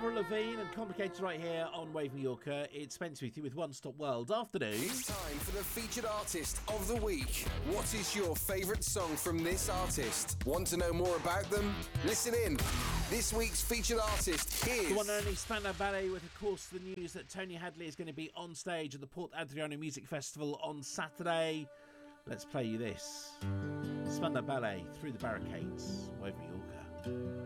Avril Lavigne and Complicated right here on Wave Mallorca. It's Spence with you with One Stop World Afternoon. It's time for the featured artist of the week. What is your favourite song from this artist? Want to know more about them? Listen in. This week's featured artist is the one and only Spandau Ballet, with of course the news that Tony Hadley is going to be on stage at the Port Adriano Music Festival on Saturday. Let's play you this. Spandau Ballet, Through the Barricades, Wave Mallorca.